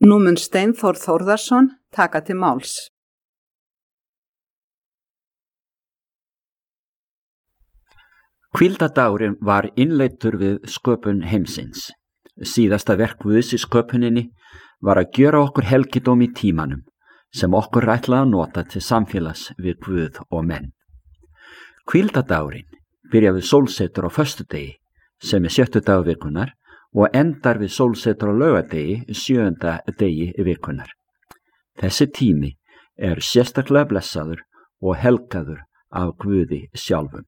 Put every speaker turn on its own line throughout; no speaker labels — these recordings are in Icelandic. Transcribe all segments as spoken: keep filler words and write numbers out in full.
Nú mun Steinþór Þórðarson taka til máls.
Hvíldardagurinn var innleiddur við sköpun heimsins. Síðasta verk Guðs í sköpuninni var að gjöra okkur helgidóm í tímanum sem okkur ætlaði að nota til samfélags við Guð og menn. Hvíldardagurinn byrjar við sólsetur á föstudegi sem er sjöttu dagur vikunar og endar við sólsetur á laugardegi sjöunda degi vikunar. Þessi tími er sérstaklega blessaður og helgaður af Guði sjálfum.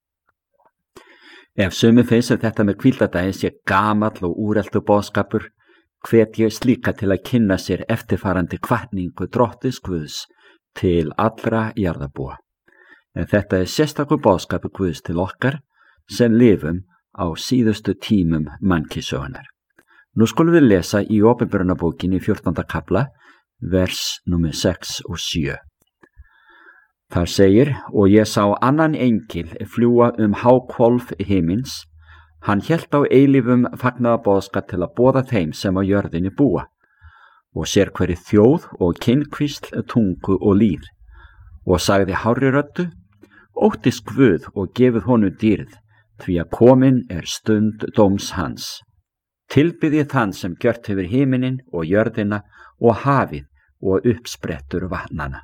Ef sumir finnst að þetta með hvíldardaginn sé gamall og úreltur boðskapur, hvet ég slíka til að kynna sér eftirfarandi hvatningu Drottins Guðs til allra jarðarbúa. En þetta er sérstakur boðskapur Guðs til okkar sem lifum á síðustu tímum mannkynssögunnar. Nú skulum við lesa í Opinberunarbókinni fjórtánda kafla, vers númer sex og sjö. Þar segir, og ég sá annan engil fljúga um háhvolf himins, hann hélt á eilífum fagnaðarboðskap til að boða þeim sem á jörðinni búa, og sér hverri þjóð og kynnkvísl, tungu og lýð, og sagði hárri röddu, óttist Guð og gefið honum dýrð, því að komin er stund dóms hans. Tilbiðið þann sem gjört hefur himinin og jörðina og hafið og uppsprettur vatnana.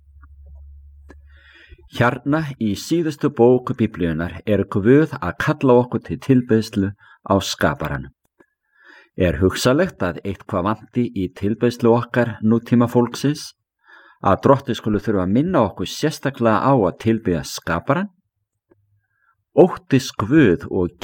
Hérna í síðustu bók Biblíunnar er Guð að kalla okkur til tilbeiðslu á skaparanum. Er hugsalegt að eitthvað vanti í tilbeiðslu okkar nútíma fólksins, að Drottinn skulu þurfa að minna okkur sérstaklega á að tilbiðja skaparan? Óttist Guð og